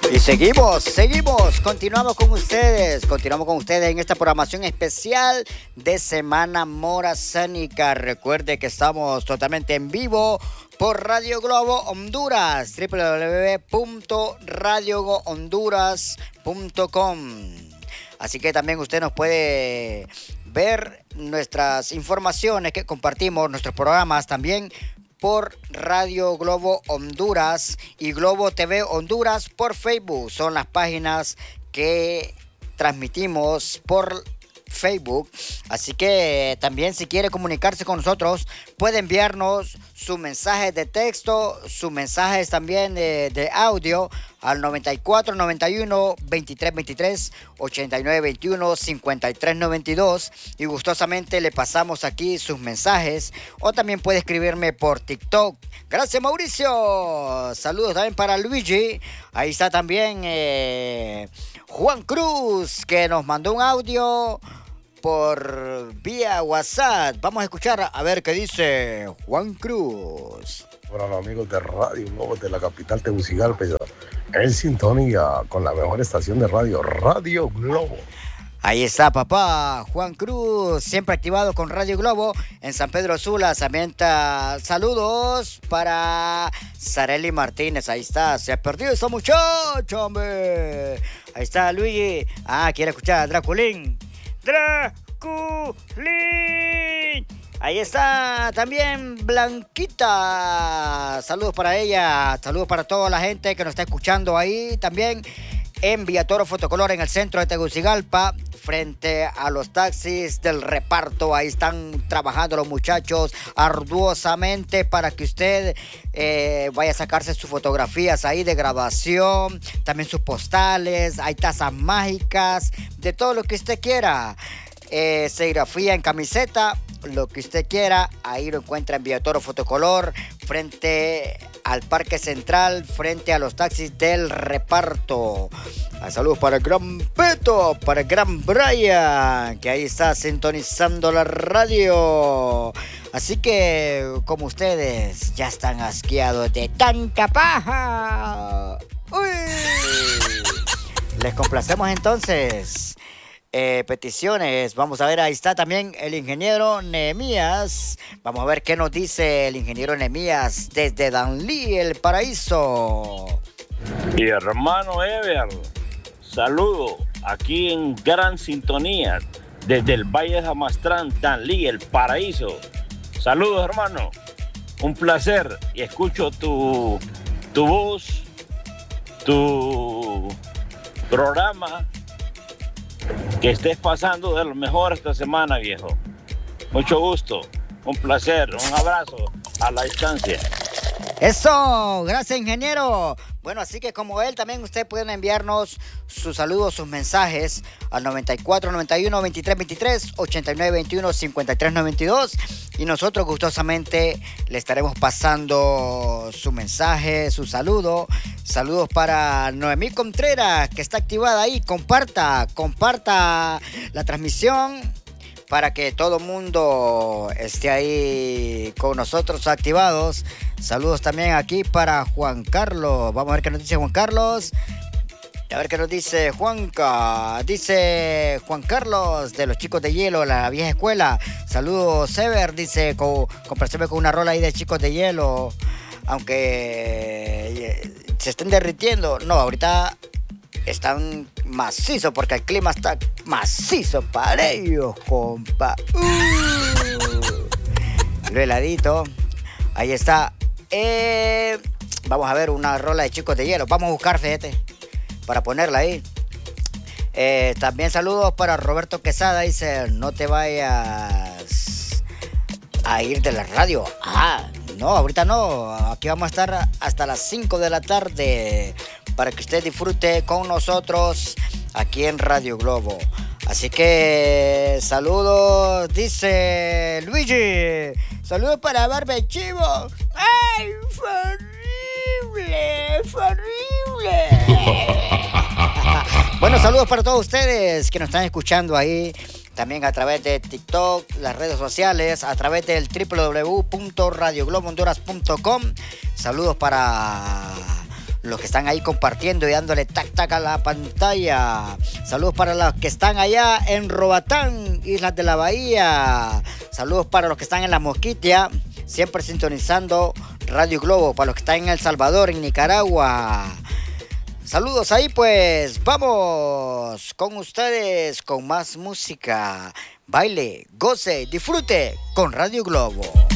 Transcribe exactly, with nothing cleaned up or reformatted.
Y seguimos, seguimos, continuamos con ustedes, continuamos con ustedes en esta programación especial de Semana Morazánica. Recuerde que estamos totalmente en vivo por Radio Globo Honduras, doble u doble u doble u punto radio honduras punto com. Así que también usted nos puede ver nuestras informaciones que compartimos, nuestros programas también por Radio Globo Honduras y Globo T V Honduras por Facebook. Son las páginas que transmitimos por Facebook. Así que también si quiere comunicarse con nosotros, puede enviarnos sus mensajes de texto, sus mensajes también de, de audio al noventa y cuatro noventa y uno veintitrés veintitrés ochenta y nueve veintiuno cincuenta y tres noventa y dos y gustosamente le pasamos aquí sus mensajes, o también puede escribirme por TikTok. Gracias, Mauricio. Saludos también para Luigi. Ahí está también eh, Juan Cruz, que nos mandó un audio por vía WhatsApp. Vamos a escuchar a ver qué dice Juan Cruz. Para los amigos de Radio Globo de la capital Tegucigalpa, en sintonía con la mejor estación de radio, Radio Globo. Ahí está, papá, Juan Cruz, siempre activado con Radio Globo en San Pedro Sula, Samantha. Saludos para Sareli Martínez, ahí está, se ha perdido esa muchacha, hombre. Ahí está Luigi, ah, quiere escuchar a Draculín. Draculín. Ahí está también Blanquita. Saludos para ella. Saludos para toda la gente que nos está escuchando ahí. También en Villatoro Fotocolor, en el centro de Tegucigalpa, frente a los taxis del reparto. Ahí están trabajando los muchachos arduosamente para que usted eh, vaya a sacarse sus fotografías ahí de grabación. También sus postales. Hay tazas mágicas. De todo lo que usted quiera. Eh, serigrafía en camiseta, lo que usted quiera, ahí lo encuentra en Villatoro Fotocolor, frente al Parque Central, frente a los taxis del reparto. Saludos para el Gran Peto, para el Gran Brian, que ahí está sintonizando la radio. Así que, como ustedes ya están asqueados de tanta paja, ¡uy! Les complacemos entonces. Eh, peticiones, vamos a ver, ahí está también el ingeniero Nehemías. Vamos a ver qué nos dice el ingeniero Nehemías desde Danlí, el paraíso. Y hermano Ever, saludo aquí en gran sintonía desde el Valle de Jamastrán, Danlí, el paraíso. Saludos, hermano, un placer, y escucho tu, tu voz, tu programa. Que estés pasando de lo mejor esta semana, viejo. Mucho gusto, un placer, un abrazo a la distancia. Eso, gracias, ingeniero. Bueno, así que como él, también ustedes pueden enviarnos sus saludos, sus mensajes al noventa y cuatro noventa y uno veintitrés veintitrés ochenta y nueve veintiuno cincuenta y tres noventa y dos y nosotros gustosamente le estaremos pasando su mensaje, su saludo. Saludos para Noemí Contreras, que está activada ahí. Comparta, comparta la transmisión para que todo el mundo esté ahí con nosotros activados. Saludos también aquí para Juan Carlos. Vamos a ver qué nos dice Juan Carlos. A ver qué nos dice Juanca. Dice Juan Carlos de los Chicos de Hielo, la vieja escuela. Saludos, Sever. Dice, complacerme con una rola ahí de Chicos de Hielo. Aunque se estén derritiendo. No, ahorita están macizos porque el clima está macizo para ellos, compa. Uh, lo heladito. Ahí está. Eh, vamos a ver una rola de Chicos de Hielo. Vamos a buscar, fíjate, para ponerla ahí. Eh, también saludos para Roberto Quesada. Dice, no te vayas a ir de la radio. Ah, no, ahorita no. Aquí vamos a estar hasta las cinco de la tarde para que usted disfrute con nosotros aquí en Radio Globo. Así que saludos, dice Luigi. Saludos para Barbe Chivo. ¡Ay, fue horrible! ¡Fue horrible! Bueno, saludos para todos ustedes que nos están escuchando ahí. También a través de TikTok, las redes sociales, a través del doble u doble u doble u punto radio globo honduras punto com. Saludos para los que están ahí compartiendo y dándole tac tac a la pantalla. Saludos para los que están allá en Roatán, Islas de la Bahía. Saludos para los que están en La Mosquitia, siempre sintonizando Radio Globo. Para los que están en El Salvador, en Nicaragua. Saludos ahí, pues vamos con ustedes con más música. Baile, goce, disfrute con Radio Globo.